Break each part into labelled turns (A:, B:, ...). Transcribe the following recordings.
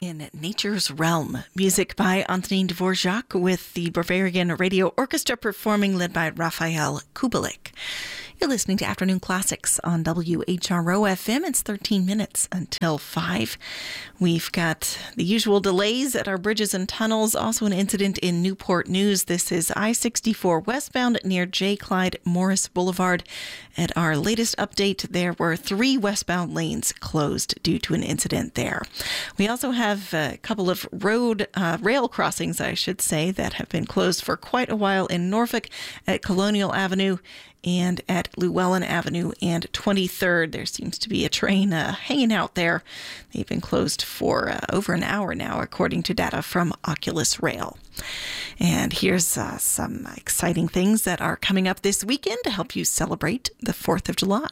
A: In Nature's Realm, music by Antonin Dvorak with the Bavarian Radio Orchestra performing, led by Raphael Kubelik. You're listening to Afternoon Classics on WHRO FM. It's 13 minutes until 5. We've got the usual delays at our bridges and tunnels. Also an incident in Newport News. This is I-64 westbound near J. Clyde Morris Boulevard. At our latest update, there were 3 westbound lanes closed due to an incident there. We also have a couple of rail crossings, I should say, that have been closed for quite a while in Norfolk at Colonial Avenue and at Llewellyn Avenue and 23rd. There seems to be a train hanging out there. They've been closed for over an hour now, according to data from Oculus Rail. And here's some exciting things that are coming up this weekend to help you celebrate the 4th of July.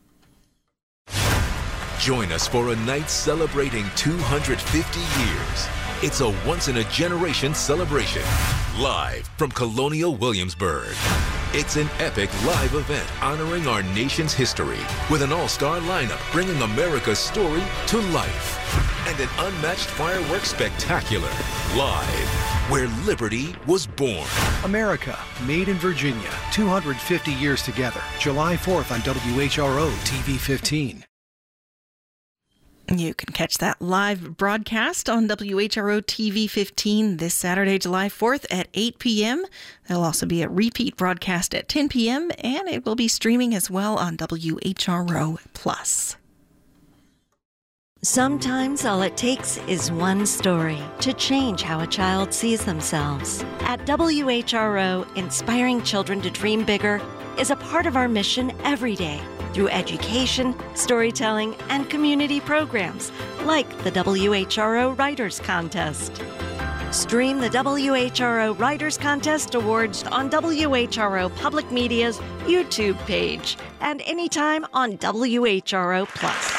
B: Join us for a night celebrating 250 years. It's a once-in-a-generation celebration, live from Colonial Williamsburg. It's an epic live event honoring our nation's history with an all-star lineup bringing America's story to life. And an unmatched fireworks spectacular, live where liberty was born.
C: America, made in Virginia, 250 years together. July 4th on WHRO TV 15.
A: You can catch that live broadcast on WHRO TV 15 this Saturday, July 4th at 8 p.m. There'll also be a repeat broadcast at 10 p.m., and it will be streaming as well on WHRO Plus.
D: Sometimes all it takes is one story to change how a child sees themselves. At WHRO, inspiring children to dream bigger is a part of our mission every day through education, storytelling, and community programs like the WHRO Writers Contest. Stream the WHRO Writers Contest Awards on WHRO Public Media's YouTube page and anytime on WHRO Plus.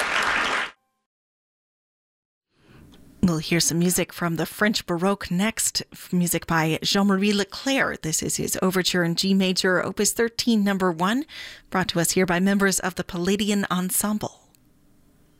A: We'll hear some music from the French Baroque next, music by Jean-Marie Leclerc. This is his Overture in G major, Opus 13, number 1, brought to us here by members of the Palladian Ensemble.